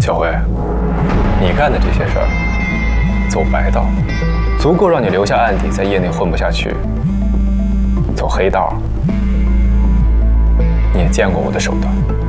小辉，你干的这些事儿，走白道，足够让你留下案底，在业内混不下去；走黑道，你也见过我的手段。